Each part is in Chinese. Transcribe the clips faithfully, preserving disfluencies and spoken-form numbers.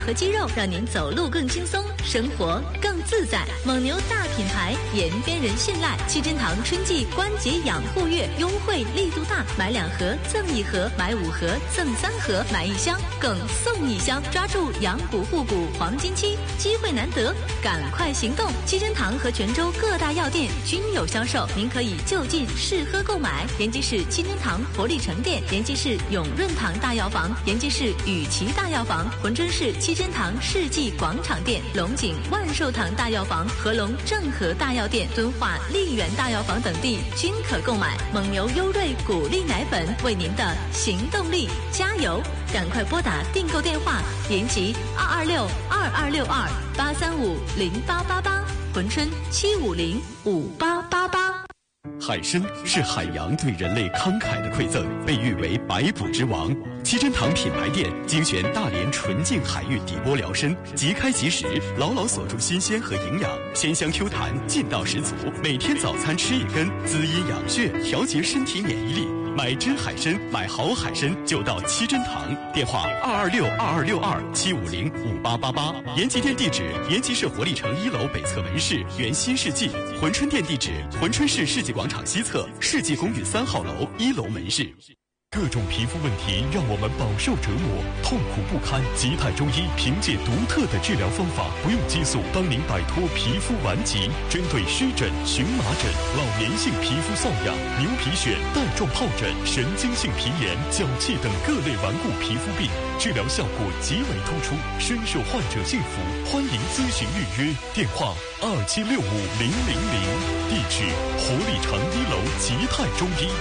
和肌肉，让您走路更轻松，生活更自在。蒙牛大品牌，延边人信赖。七珍堂春季关节养护月优惠力度大，买两盒赠一盒，买五盒赠三盒，买一箱更送一箱。抓住养骨护骨黄金期，机会难得，赶快行动！七珍堂和泉州各大药店均有销售，您可以就近试喝购买。延吉市七珍堂活力城店，延吉市永润堂大药房，延吉市雨琦大药房，珲春市七珍堂世纪广场店，龙井万寿堂大药房、合龙正和大药店、敦化丽园大药房等地均可购买。蒙牛优瑞谷粒奶粉，为您的行动力加油！赶快拨打订购电话：延吉二二六二二六二八三五零八八八，珲春七五零五八八八。 海参是海洋对人类慷慨的馈赠，被誉为百补之王。七珍堂品牌店精选大连纯净海域底波疗参，即开即食，牢牢锁住新鲜和营养，鲜香 Q 弹，劲道十足。每天早餐吃一根，滋阴养血，调节身体免疫力。买真海参，买好海参就到七珍堂，电话二二六二二六二七五零五八八八。延吉店地址：延吉市活力城一楼北侧门市原新世纪。珲春店地址：珲春市世纪广场西侧世纪公寓三号楼一楼门市。 各种皮肤问题让我们饱受折磨，痛苦不堪。吉泰中医凭借独特的治疗方法，不用激素，帮您摆脱皮肤顽疾。针对湿疹、荨麻疹、老年性皮肤瘙痒、牛皮癣、带状疱疹、神经性皮炎、脚气等各类顽固皮肤病，治疗效果极为突出，深受患者信服。欢迎咨询预约，电话二七六五零零零，地址活力城一楼吉泰中医。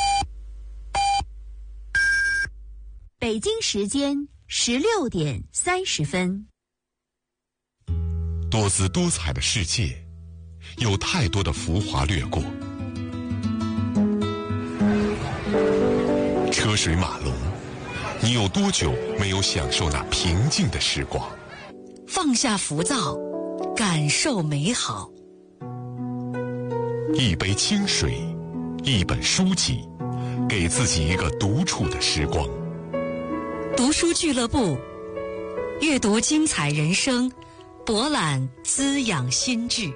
北京时间十六点三十分。 多姿多彩的世界，有太多的浮华掠过。车水马龙，你有多久没有享受那平静的时光？ 放下浮躁，感受美好。 一杯清水，一本书籍，给自己一个独处的时光。 读书俱乐部，阅读精彩人生，博览滋养心智。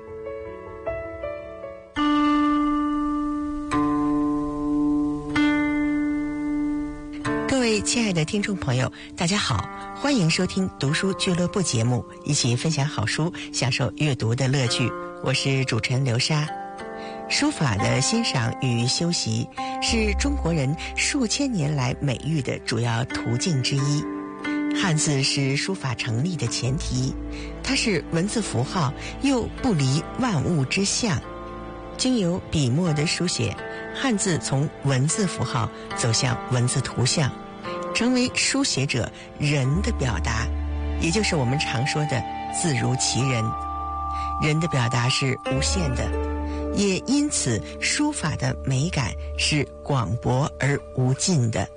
各位亲爱的听众朋友，大家好，欢迎收听读书俱乐部节目，一起分享好书，享受阅读的乐趣。我是主持人刘莎。书法的欣赏与修习是中国人数千年来美育的主要途径之一。汉字是书法成立的前提，它是文字符号，又不离万物之象。经由笔墨的书写，汉字从文字符号走向文字图像，成为书写者人的表达，也就是我们常说的字如其人。人的表达是无限的，也因此书法的美感是广博而无尽的。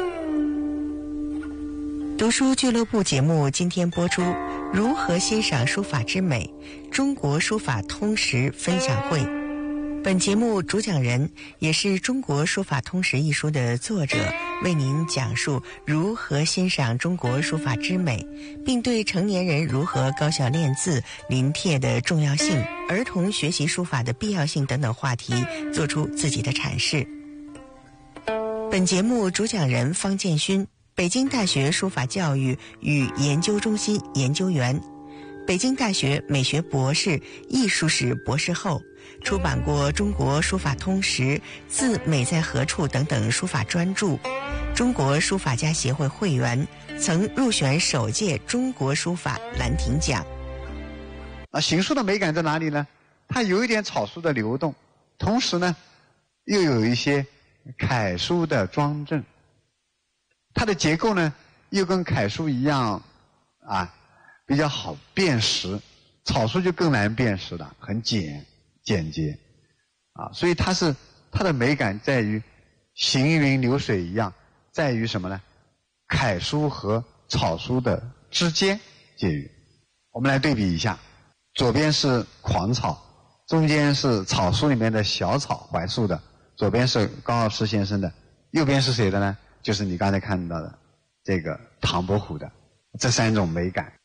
读书俱乐部节目今天播出如何欣赏书法之美，中国书法通识分享会。本节目主讲人也是中国书法通识一书的作者，为您讲述如何欣赏中国书法之美，并对成年人如何高效练字临帖的重要性，儿童学习书法的必要性等等话题做出自己的阐释。本节目主讲人方建勋，北京大学书法教育与研究中心研究员，北京大学美学博士、艺术史博士后，出版过《中国书法通识》、《字美在何处》等等书法专著，中国书法家协会会员，曾入选首届中国书法兰亭奖。 那行书的美感在哪里呢？它有一点草书的流动，同时呢，又有一些楷书的庄正。它的结构呢，又跟楷书一样啊，比较好辨识，草书就更难辨识了，很简简洁啊，所以它是它的美感在于行云流水一样，在于什么呢？楷书和草书的之间介于。我们来对比一下，左边是狂草，中间是草书里面的小草，槐树的，左边是高傲师先生的，右边是谁的呢？就是你刚才看到的这个唐伯虎的。 这三种美感。